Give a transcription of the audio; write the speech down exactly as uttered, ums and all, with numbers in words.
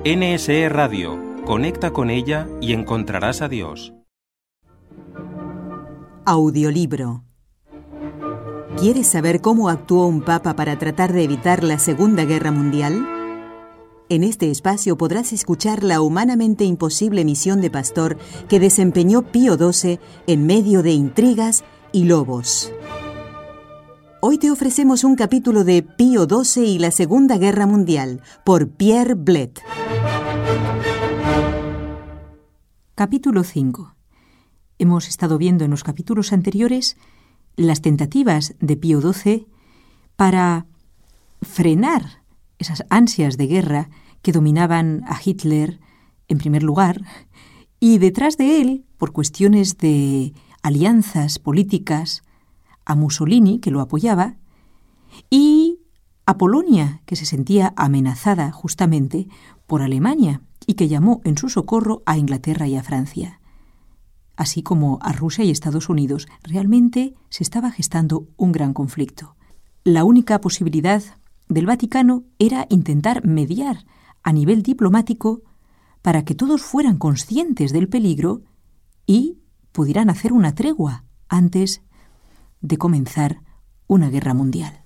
N S E Radio. Conecta con ella y encontrarás a Dios. Audiolibro. ¿Quieres saber cómo actuó un papa para tratar de evitar la Segunda Guerra Mundial? En este espacio podrás escuchar la humanamente imposible misión de pastor que desempeñó Pío doce en medio de intrigas y lobos. Hoy te ofrecemos un capítulo de Pío doce y la Segunda Guerra Mundial, por Pierre Blett. Capítulo cinco. Hemos estado viendo en los capítulos anteriores las tentativas de Pío doce para frenar esas ansias de guerra que dominaban a Hitler, en primer lugar, y detrás de él, por cuestiones de alianzas políticas, a Mussolini, que lo apoyaba, y a Polonia, que se sentía amenazada justamente por Alemania y que llamó en su socorro a Inglaterra y a Francia. Así como a Rusia y Estados Unidos, realmente se estaba gestando un gran conflicto. La única posibilidad del Vaticano era intentar mediar a nivel diplomático para que todos fueran conscientes del peligro y pudieran hacer una tregua antes de comenzar una guerra mundial.